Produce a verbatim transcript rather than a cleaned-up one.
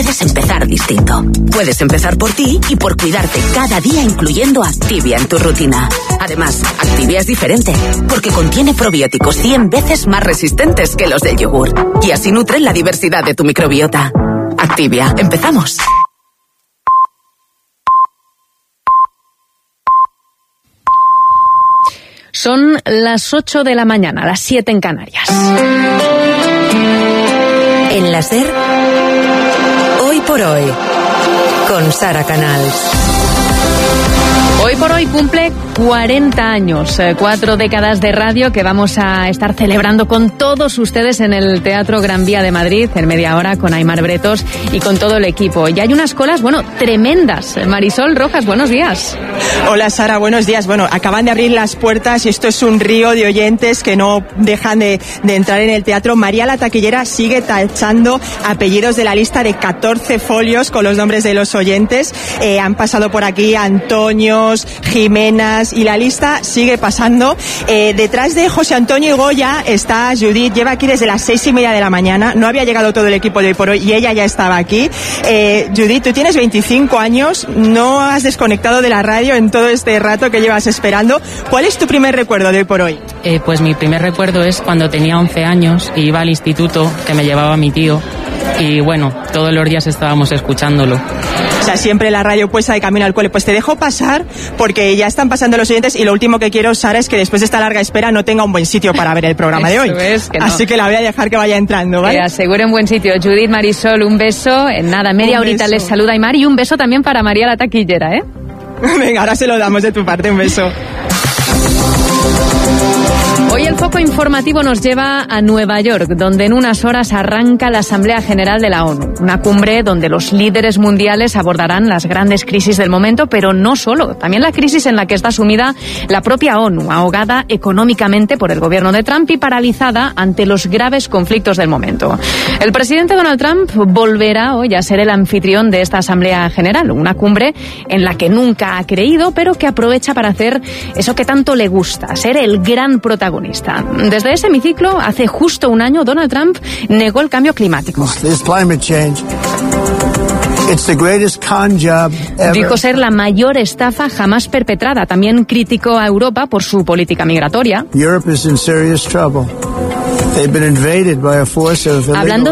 Puedes empezar distinto. Puedes empezar por ti y por cuidarte cada día, incluyendo Activia en tu rutina. Además, Activia es diferente, porque contiene probióticos cien veces más resistentes que los del yogur. Y así nutren la diversidad de tu microbiota. Activia, empezamos. Son las ocho de la mañana, las siete en Canarias. En la SER, Hoy por Hoy, con Sara Canals. Hoy por Hoy cumple cuarenta años, eh, cuatro décadas de radio que vamos a estar celebrando con todos ustedes en el Teatro Gran Vía de Madrid, en media hora, con Aimar Bretos y con todo el equipo. Y hay unas colas, bueno, tremendas. Marisol Rojas, buenos días. Hola Sara, buenos días. Bueno, acaban de abrir las puertas y esto es un río de oyentes que no dejan de, de entrar en el teatro. María la taquillera sigue tachando apellidos de la lista de catorce folios con los nombres de los oyentes. Eh, han pasado por aquí Antonio, Jimenas y la lista sigue pasando. Eh, detrás de José Antonio y Goya está Judith, lleva aquí desde las seis y media de la mañana, no había llegado todo el equipo de Hoy por Hoy y ella ya estaba aquí. Eh, Judith, tú tienes veinticinco años, no has desconectado de la radio en todo este rato que llevas esperando. ¿Cuál es tu primer recuerdo de Hoy por Hoy? Eh, pues mi primer recuerdo es cuando tenía once años y iba al instituto, que me llevaba mi tío, y bueno, todos los días estábamos escuchándolo. O sea, siempre la radio puesta de camino al cole. Pues te dejo pasar porque ya están pasando los oyentes y lo último que quiero, Sara, es que después de esta larga espera no tenga un buen sitio para ver el programa de hoy. Es que no. Así que la voy a dejar que vaya entrando, ¿vale? Que asegure un buen sitio. Judith, Marisol, un beso. En nada, media Un horita beso. les saluda Aimar y un beso también para María la taquillera, ¿eh? Venga, ahora se lo damos de tu parte, un beso. Hoy el foco informativo nos lleva a Nueva York, donde en unas horas arranca la Asamblea General de la ONU. Una cumbre donde los líderes mundiales abordarán las grandes crisis del momento, pero no solo. También la crisis en la que está sumida la propia ONU, ahogada económicamente por el gobierno de Trump y paralizada ante los graves conflictos del momento. El presidente Donald Trump volverá hoy a ser el anfitrión de esta Asamblea General, una cumbre en la que nunca ha creído, pero que aprovecha para hacer eso que tanto le gusta, ser el gran protagonista. Desde ese hemiciclo, hace justo un año, Donald Trump negó el cambio climático. Dijo ser la mayor estafa jamás perpetrada. También criticó a Europa por su política migratoria. Hablando